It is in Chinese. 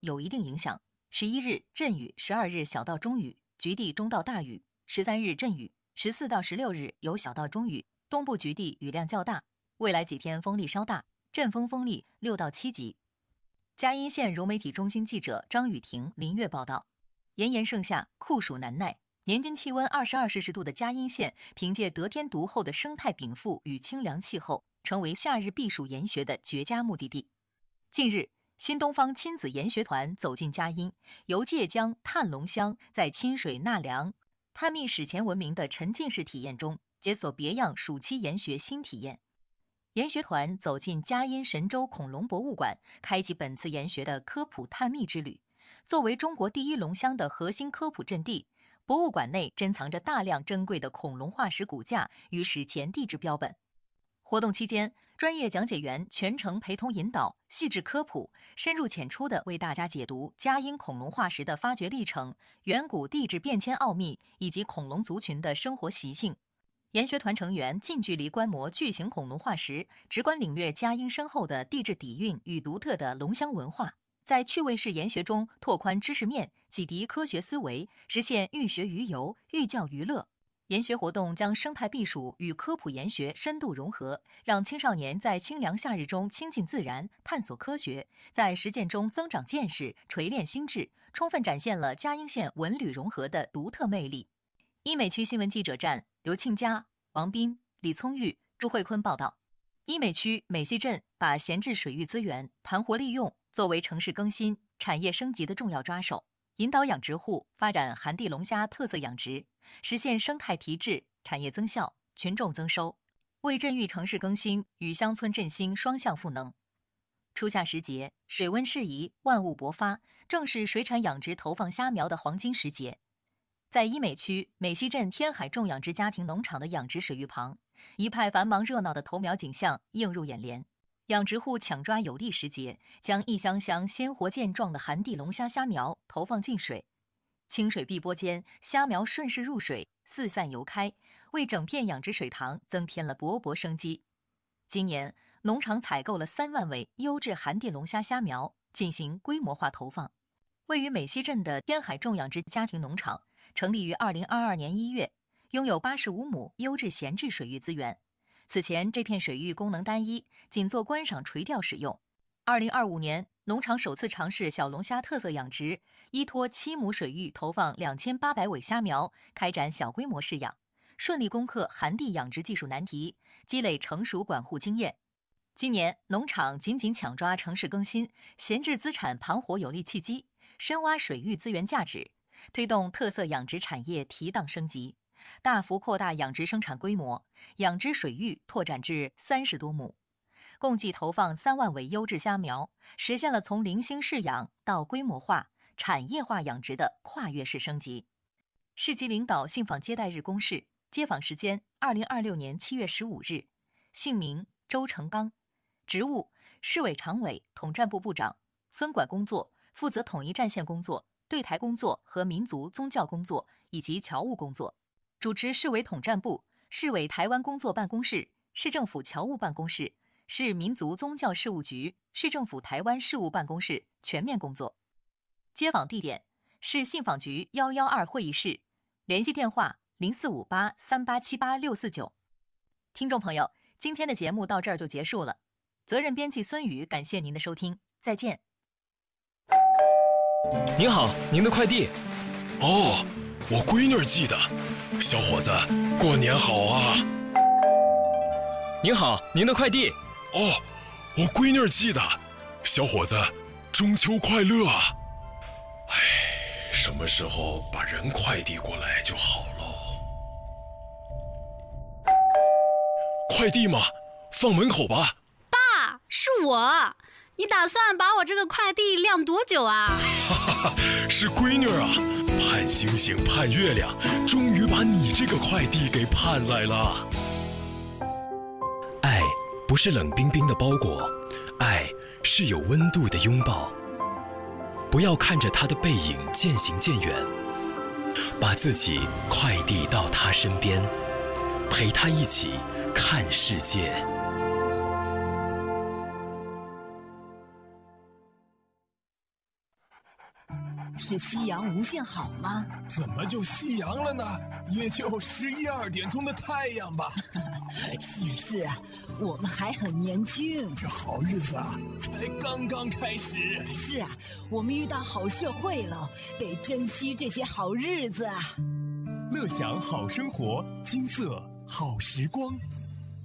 有一定影响。11日阵雨，12日小到中雨，局地中到大雨；13日阵雨，14到16日有小到中雨，东部局地雨量较大。未来几天风力稍大，阵风力6到7级。嘉阴县融媒体中心记者张雨婷、林月报道：炎炎盛夏，酷暑难耐，年均气温22°C的嘉阴县，凭借得天独厚的生态禀赋与清凉气候，成为夏日避暑研学的绝佳目的地。近日，新东方亲子研学团走进嘉阴，游界江、探龙乡，在清水纳凉、探秘史前文明的沉浸式体验中，解锁别样暑期研学新体验。研学团走进嘉阴神州恐龙博物馆，开启本次研学的科普探秘之旅。作为中国第一龙乡的核心科普阵地，博物馆内珍藏着大量珍贵的恐龙化石骨架与史前地质标本。活动期间，专业讲解员全程陪同引导，细致科普，深入浅出地为大家解读嘉阴恐龙化石的发掘历程、远古地质变迁奥秘以及恐龙族群的生活习性。研学团成员近距离观摩巨型恐龙化石，直观领略嘉阴深厚的地质底蕴与独特的龙乡文化，在趣味式研学中拓宽知识面，启迪科学思维，实现寓学于游、寓教于乐。研学活动将生态避暑与科普研学深度融合，让青少年在清凉夏日中亲近自然、探索科学，在实践中增长见识、锤炼心智，充分展现了嘉阴县文旅融合的独特魅力。医美区新闻记者站刘庆佳、王斌、李聪玉、朱慧坤报道：医美区美溪镇把闲置水域资源盘活利用，作为城市更新、产业升级的重要抓手，引导养殖户发展寒地龙虾特色养殖，实现生态提质、产业增效、群众增收，为镇域城市更新与乡村振兴双向赋能。初夏时节，水温适宜，万物勃发，正是水产养殖投放虾苗的黄金时节。在医美区美溪镇天海种养殖家庭农场的养殖水域旁，一派繁忙热闹的投苗景象映入眼帘。养殖户抢抓有利时节，将一箱箱鲜活健壮的寒地龙虾虾苗投放进水，清水碧波间，虾苗顺势入水，四散游开，为整片养殖水塘增添了勃勃生机。今年，农场采购了3万尾优质寒地龙虾虾苗，进行规模化投放。位于美溪镇的天海种养殖家庭农场成立于2022年1月，拥有85亩优质闲置水域资源。此前这片水域功能单一，仅做观赏垂钓使用。2025年，农场首次尝试小龙虾特色养殖，依托7亩水域投放2800尾虾苗，开展小规模试养，顺利攻克寒地养殖技术难题，积累成熟管护经验。今年，农场紧紧抢抓城市更新、闲置资产盘活有利契机，深挖水域资源价值，推动特色养殖产业提档升级，大幅扩大养殖生产规模，养殖水域拓展至30多亩，共计投放3万尾优质虾苗，实现了从零星试养到规模化、产业化养殖的跨越式升级。市级领导信访接待日公示，接访时间2026年7月15日，姓名周成刚，职务市委常委、统战部部长，分管工作负责统一战线工作、对台工作和民族宗教工作以及侨务工作，主持市委统战部、市委台湾工作办公室、市政府侨务办公室、市民族宗教事务局、市政府台湾事务办公室全面工作。接访地点：市信访局112会议室，联系电话0458387649。听众朋友，今天的节目到这儿就结束了。责任编辑孙宇，感谢您的收听，再见。 您好，您的快递。 哦，我闺女儿寄的。小伙子，过年好啊！ 您好，您的快递。 哦，我闺女儿寄的。小伙子，中秋快乐啊！哎，什么时候把人快递过来就好喽？快递嘛，放门口吧。 爸，是我。你打算把我这个快递晾多久啊？ 是闺女啊，盼星星盼月亮，终于把你这个快递给盼来了。 爱不是冷冰冰的包裹，爱是有温度的拥抱。不要看着他的背影渐行渐远，把自己快递到他身边，陪他一起看世界。 是夕阳无限好吗？ 怎么就夕阳了呢？也就11、2点钟的太阳吧。 是啊，我们还很年轻， 这好日子啊，才刚刚开始。 是啊，我们遇到好社会了，得珍惜这些好日子啊。 乐享好生活，金色好时光。